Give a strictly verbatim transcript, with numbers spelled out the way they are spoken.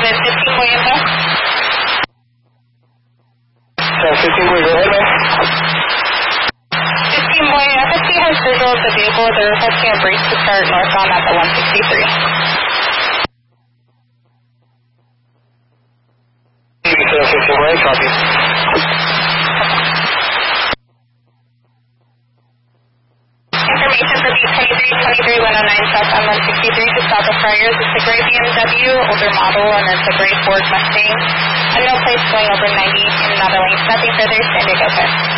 in fifteen Boy info. So fifteen Boy, go ahead, man. fifteen Boy, F S C has visual of the vehicle. They're requesting a break to start northbound at the one sixty-three. fifteen Boy, copy. Information for B twenty-three twenty-three one oh nine southbound one sixty-three to stop of Friars. It's a gray B M W, older model, and it's a gray Ford Mustang. Unknown place going over ninety in Meadow Lane. Nothing further, standard open.